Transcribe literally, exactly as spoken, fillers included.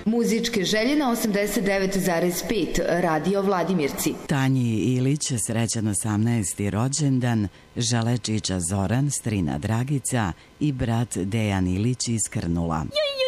Muzičke želje na osamdeset devet zarez pet Radio Vladimirci. Tanji Ilić, srećan osamnaesti rođendan, žele čiča Zoran, strina Dragica i brat Dejan Ilić iz Krnula.